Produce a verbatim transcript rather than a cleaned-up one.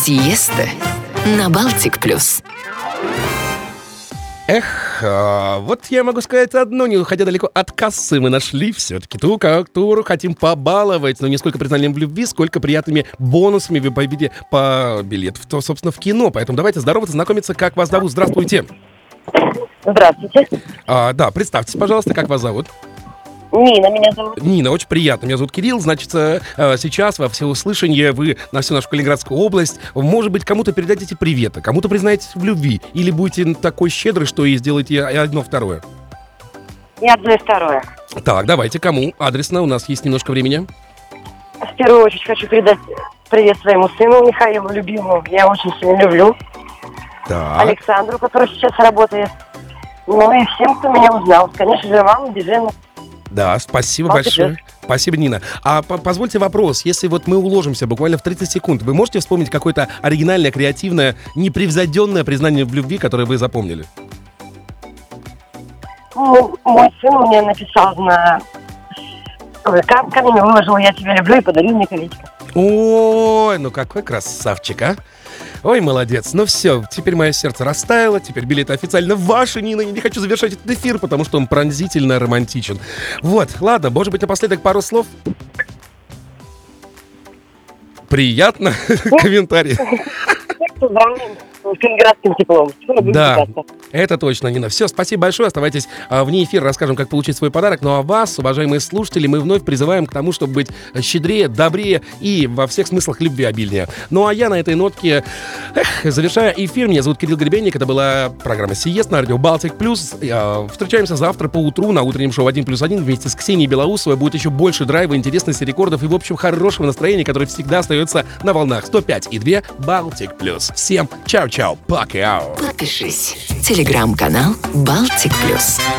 Сиеста на Балтик плюс. Эх, а, вот я могу сказать одно, не уходя далеко от кассы, мы нашли все-таки ту, которую хотим побаловать, но не сколько признанием в любви, сколько приятными бонусами вы победите по билету, то, собственно, в кино. Поэтому давайте здороваться, знакомиться, как вас зовут. Здравствуйте. Здравствуйте. А, да, представьтесь, пожалуйста, как вас зовут. Нина меня зовут. Нина, очень приятно. Меня зовут Кирилл. Значит, э, сейчас во всеуслышание вы на всю нашу Калининградскую область. Может быть, кому-то передадите приветы, кому-то признаетесь в любви. Или будете такой щедрый, что и сделаете одно второе. И одно и второе. Так, давайте, кому? Адресно, у нас есть немножко времени. В первую очередь хочу передать привет своему сыну Михаилу, любимому. Я очень сильно люблю. Так. Александру, который сейчас работает. Ну и всем, кто меня узнал. Конечно же, вам, Дежену. Да, спасибо Балтик большое. плюс. Спасибо, Нина. А по- позвольте вопрос. Если вот мы уложимся буквально в тридцать секунд, вы можете вспомнить какое-то оригинальное, креативное, непревзойденное признание в любви, которое вы запомнили? Ну, мой сын мне написал на ВК, камень выложил «Я тебя люблю» и подарил мне колечко. Ой, ну какой красавчик, а? Ой, молодец. Ну все, теперь мое сердце растаяло, теперь билеты официально ваши, Нина. Я не хочу завершать этот эфир, потому что он пронзительно романтичен. Вот, ладно, может быть, напоследок пару слов? Приятно? Комментарий. Поздравляем с калининградским теплом. Скоро будет Да, питаться. это точно, Нина. Все, спасибо большое. Оставайтесь а, вне эфира, расскажем, как получить свой подарок. Ну а вас, уважаемые слушатели, мы вновь призываем к тому, чтобы быть щедрее, добрее и во всех смыслах любви обильнее. Ну а я на этой нотке эх, завершаю эфир. Меня зовут Кирилл Гребенник. Это была программа «Сиест» на радио Балтик Плюс. А, встречаемся завтра по утру на утреннем шоу один плюс один вместе с Ксенией Белоусовой. Будет еще больше драйва, интересности, рекордов и, в общем, хорошего настроения, которое всегда остается на волнах сто пять и два Балтик Плюс. Всем чао-чао, пока. Подпишись. Телеграм-канал Балтик плюс.